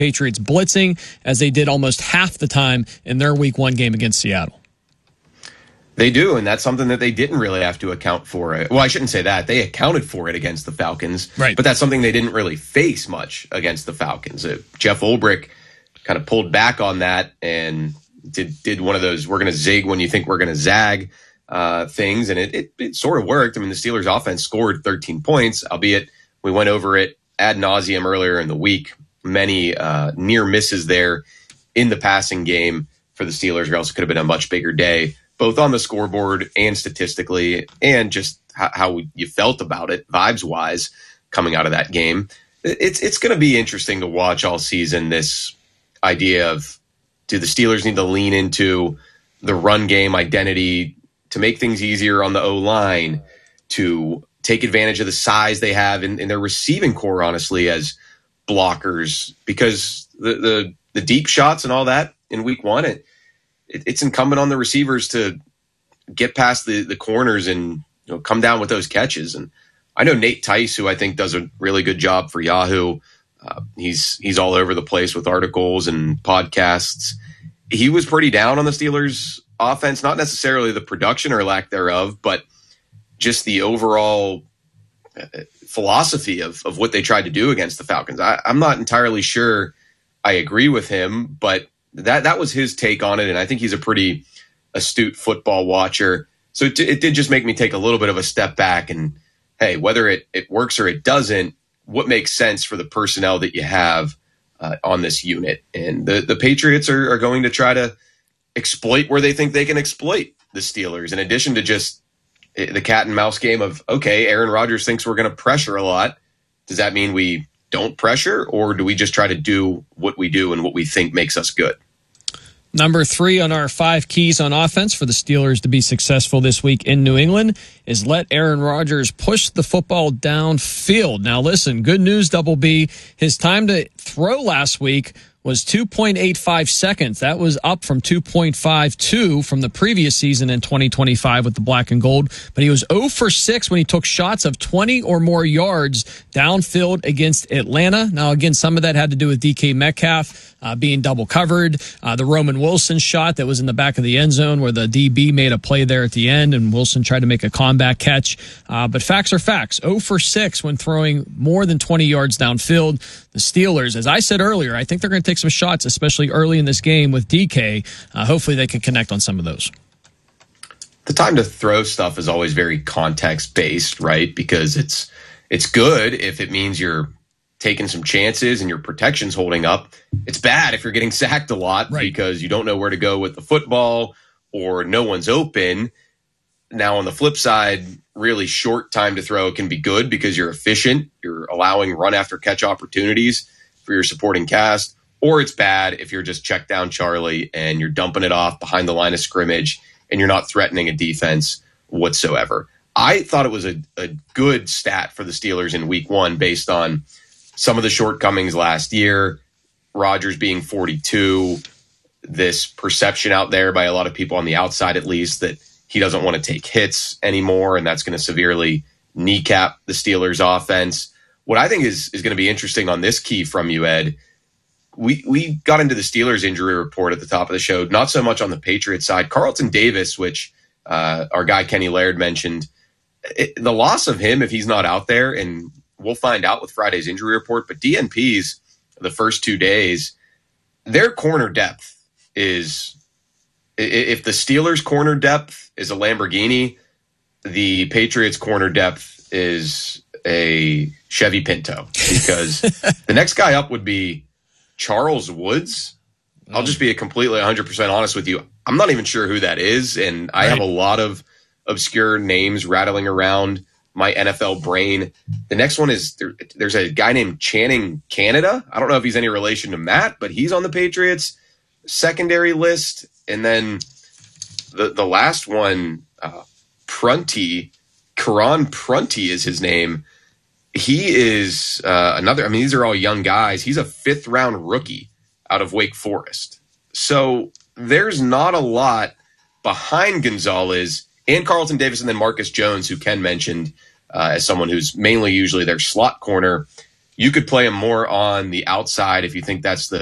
Patriots blitzing, as they did almost half the time in their Week 1 game against Seattle. They do, and that's something that they didn't really have to account for. Well, I shouldn't say that. They accounted for it against the Falcons, right? But that's something they didn't really face much against the Falcons. Jeff Ulbrich kind of pulled back on that and did one of those "we're going to zig when you think we're going to zag" things, and it sort of worked. I mean, the Steelers' offense scored 13 points, albeit we went over it ad nauseum earlier in the week. Many near misses there in the passing game for the Steelers. It also could have been a much bigger day, both on the scoreboard and statistically, and just how you felt about it, vibes-wise, coming out of that game. It's going to be interesting to watch all season, this idea of, do the Steelers need to lean into the run game identity to make things easier on the O-line, to take advantage of the size they have in their receiving core, honestly, as blockers, because the deep shots and all that in Week 1, it's incumbent on the receivers to get past the corners and come down with those catches. And I know Nate Tice, who I think does a really good job for Yahoo. He's all over the place with articles and podcasts. He was pretty down on the Steelers' offense, not necessarily the production or lack thereof, but just the overall philosophy of what they tried to do against the Falcons. I'm not entirely sure I agree with him, but that was his take on it, and I think he's a pretty astute football watcher. So it did just make me take a little bit of a step back and, hey, whether it works or it doesn't, what makes sense for the personnel that you have on this unit? And the Patriots are going to try to exploit where they think they can exploit the Steelers, in addition to just the cat and mouse game of, okay, Aaron Rodgers thinks we're going to pressure a lot. Does that mean we don't pressure, or do we just try to do what we do and what we think makes us good? Number 3 on our 5 keys on offense for the Steelers to be successful this week in New England is let Aaron Rodgers push the football downfield. Now listen, good news, Double B. His time to throw last week was 2.85 seconds. That was up from 2.52 from the previous season in 2025 with the black and gold. But he was 0 for 6 when he took shots of 20 or more yards downfield against Atlanta. Now, again, some of that had to do with DK Metcalf being double covered. The Roman Wilson shot that was in the back of the end zone where the DB made a play there at the end, and Wilson tried to make a comeback catch. But facts are facts. 0 for 6 when throwing more than 20 yards downfield. The Steelers, as I said earlier, I think they're going to take some shots, especially early in this game with DK. Hopefully they can connect on some of those. The time to throw stuff is always very context-based, right? Because it's good if it means you're taking some chances and your protection's holding up. It's bad if you're getting sacked a lot, right, because you don't know where to go with the football or no one's open. Now, on the flip side, really short time to throw can be good because you're efficient. You're allowing run after catch opportunities for your supporting cast. Or it's bad if you're just check down Charlie and you're dumping it off behind the line of scrimmage and you're not threatening a defense whatsoever. I thought it was a good stat for the Steelers in Week 1 based on some of the shortcomings last year, Rodgers being 42, this perception out there by a lot of people on the outside at least that he doesn't want to take hits anymore, and that's going to severely kneecap the Steelers' offense. What I think is going to be interesting on this key from you, Ed, we got into the Steelers injury report at the top of the show, not so much on the Patriots side. Carlton Davis, which our guy Kenny Laird mentioned, the loss of him, if he's not out there, and we'll find out with Friday's injury report, but DNP's the first 2 days, their corner depth is, if the Steelers' corner depth is a Lamborghini, the Patriots' corner depth is a Chevy Pinto, because the next guy up would be Charles Woods. I'll just be completely 100% honest with you. I'm not even sure who that is, and I have a lot of obscure names rattling around my NFL brain. The next one is there's a guy named Channing Canada. I don't know if he's any relation to Matt, but he's on the Patriots secondary list. And then the last one, Prunty, Karan Prunty is his name. He is another. I mean, these are all young guys. He's a 5th-round rookie out of Wake Forest. So there's not a lot behind Gonzalez and Carlton Davis, and then Marcus Jones, who Ken mentioned as someone who's mainly usually their slot corner. you could play him more on the outside if you think that's the